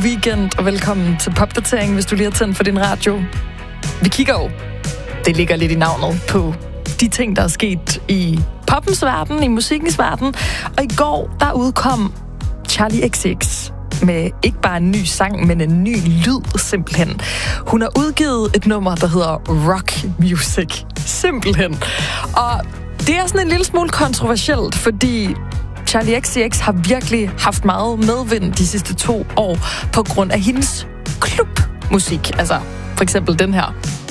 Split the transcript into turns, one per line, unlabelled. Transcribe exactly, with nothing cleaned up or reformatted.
weekend, og velkommen til Popdatering, hvis du lige har tændt for din radio. Vi kigger jo, det ligger lidt i navnet, på de ting, der er sket i poppens verden, i musikkens verden. Og i går, der udkom Charli X C X med ikke bare en ny sang, men en ny lyd, simpelthen. Hun har udgivet et nummer, der hedder Rock Music, simpelthen. Og det er sådan en lille smule kontroversielt, fordi Charli X C X har virkelig haft meget medvind de sidste to år på grund af hendes klubmusik. Altså, for eksempel den her.